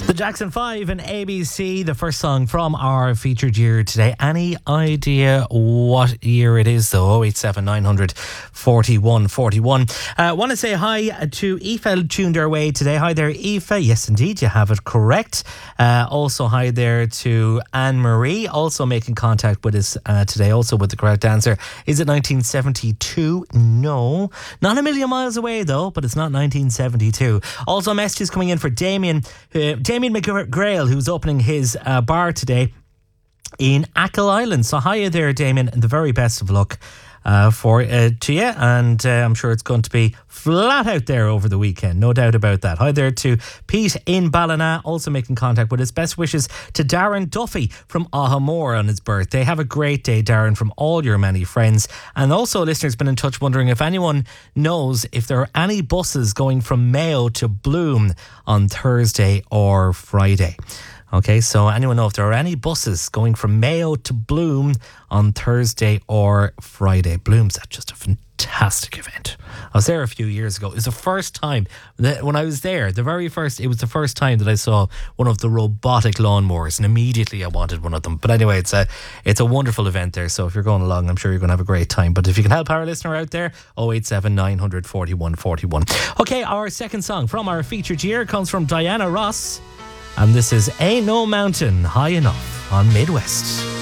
The Jackson 5 and ABC, the first song from our featured year today. Any idea what year it is though? 087 900 41 41. Want to say hi to Aoife, tuned our way today. Hi there, Aoife. Yes, indeed, you have it correct. Also, hi there to Anne-Marie, also making contact with us today, also with the crowd dancer. Is it 1972? No. Not a million miles away though, but it's not 1972. Also, messages coming in for Damien. Damien McGrail, who's opening his bar today in Achill Island. So hiya there, Damien, and the very best of luck to you. And I'm sure it's going to be flat out there over the weekend, no doubt about that. Hi there to Pete in Ballina, also making contact with us. Best wishes to Darren Duffy from Ahamore on his birthday. Have a great day, Darren, from all your many friends. And also, listeners been in touch wondering if anyone knows if there are any buses going from Mayo to Bloom on Thursday or Friday. Okay, so anyone know if there are any buses going from Mayo to Bloom on Thursday or Friday? Bloom's just a fantastic event. I was there a few years ago. It was the first time that when I was there, it was the first time that I saw one of the robotic lawnmowers, and immediately I wanted one of them. But anyway, it's a wonderful event there. So if you're going along, I'm sure you're going to have a great time. But if you can help our listener out there, 087 900 41 41. Okay, our second song from our featured year comes from Diana Ross. And this is Ain't No Mountain High Enough on Midwest.